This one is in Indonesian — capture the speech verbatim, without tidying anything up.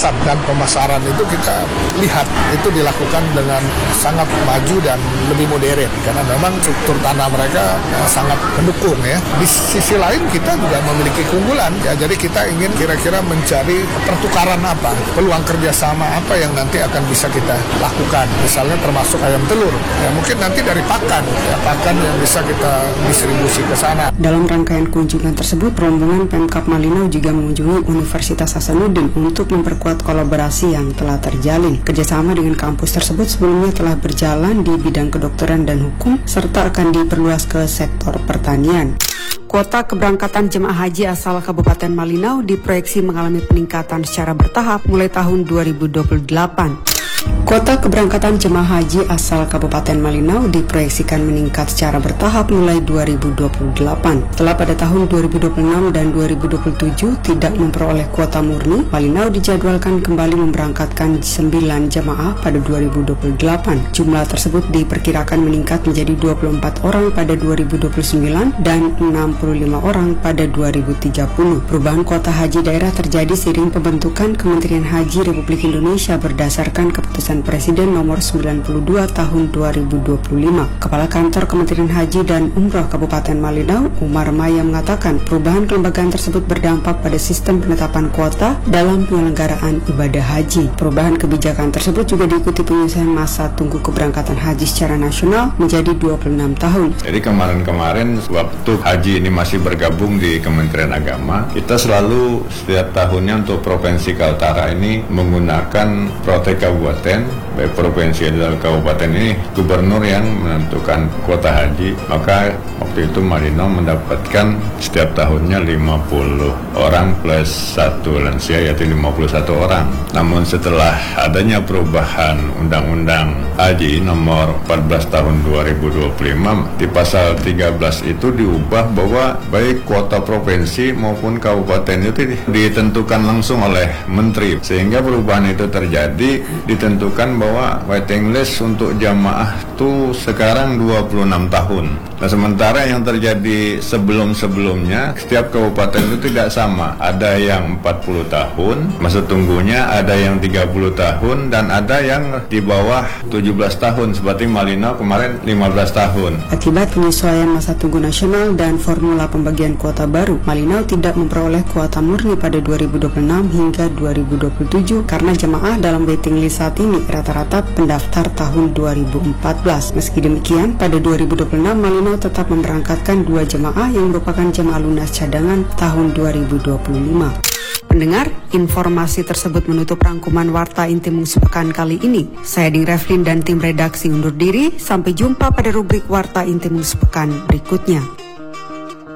pengawasan dan pemasaran itu kita lihat itu dilakukan dengan sangat maju dan lebih modern karena memang struktur tanah mereka ya, sangat mendukung ya. Di sisi lain kita juga memiliki keunggulan ya, jadi kita ingin kira-kira mencari pertukaran apa, peluang kerjasama apa yang nanti akan bisa kita lakukan, misalnya termasuk ayam telur ya, mungkin nanti dari pakan ya, pakan yang bisa kita distribusi ke sana. Dalam rangkaian kunjungan tersebut, rombongan Pemkab Malinau juga mengunjungi Universitas Hasanuddin untuk memperkuat kolaborasi yang telah terjalin. Kerjasama dengan kampus tersebut sebelumnya telah berjalan di bidang kedokteran dan hukum, serta akan diperluas ke sektor pertanian. Kuota keberangkatan jemaah haji asal Kabupaten Malinau diproyeksi mengalami peningkatan secara bertahap mulai tahun dua ribu dua puluh delapan. Kuota keberangkatan jemaah haji asal Kabupaten Malinau diproyeksikan meningkat secara bertahap mulai dua ribu dua puluh delapan. Setelah pada tahun dua ribu dua puluh enam dan dua ribu dua puluh tujuh tidak memperoleh kuota murni, Malinau dijadwalkan kembali memberangkatkan sembilan jemaah pada dua ribu dua puluh delapan. Jumlah tersebut diperkirakan meningkat menjadi dua puluh empat orang pada dua ribu dua puluh sembilan dan enam puluh lima orang pada dua ribu tiga puluh. Perubahan kuota haji daerah terjadi seiring pembentukan Kementerian Haji Republik Indonesia berdasarkan keputusan Presiden nomor sembilan puluh dua tahun dua ribu dua puluh lima. Kepala Kantor Kementerian Haji dan Umroh Kabupaten Malinau, Umar Maya, mengatakan perubahan kelembagaan tersebut berdampak pada sistem penetapan kuota dalam penyelenggaraan ibadah haji. Perubahan kebijakan tersebut juga diikuti penyelesaian masa tunggu keberangkatan haji secara nasional menjadi dua puluh enam tahun. Jadi kemarin-kemarin waktu haji ini masih bergabung di Kementerian Agama, kita selalu setiap tahunnya untuk Provinsi Kaltara ini menggunakan protek kabupaten, baik provinsi dan kabupaten ini gubernur yang menentukan kuota haji. Maka waktu itu Malinau mendapatkan setiap tahunnya lima puluh orang plus satu lansia, yaitu lima puluh satu orang. Namun setelah adanya perubahan Undang-Undang Haji nomor empat belas tahun dua ribu dua puluh lima, di pasal tiga belas itu diubah bahwa baik kuota provinsi maupun kabupaten itu ditentukan langsung oleh menteri, sehingga perubahan itu terjadi. Ditentukan bahwa waiting list untuk jamaah itu sekarang dua puluh enam tahun. Nah, sementara yang terjadi sebelum-sebelumnya setiap kabupaten itu tidak sama. Ada yang empat puluh tahun masa tunggunya, ada yang tiga puluh tahun, dan ada yang di bawah tujuh belas tahun seperti Malinau kemarin lima belas tahun. Akibat penyesuaian masa tunggu nasional dan formula pembagian kuota baru, Malinau tidak memperoleh kuota murni pada dua ribu dua puluh enam hingga dua ribu dua puluh tujuh karena jemaah dalam waiting list saat ini rata-rata pendaftar tahun dua ribu empat belas. Meski demikian, pada dua ribu dua puluh enam Malinau tetap memberangkatkan dua jemaah yang merupakan jemaah lunas cadangan tahun dua ribu dua puluh lima. Pendengar, informasi tersebut menutup rangkuman Warta Intimum sepekan kali ini. Saya Ding Revlin dan tim redaksi undur diri. Sampai jumpa pada rubrik Warta Intimum sepekan berikutnya.